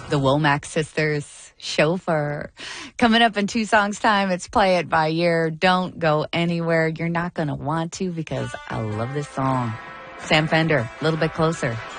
The Womack Sisters, Chauffeur. Coming up in 2 songs time, it's Play It By Ear. Don't go anywhere. You're not going to want to because I love this song. Sam Fender, a little bit closer.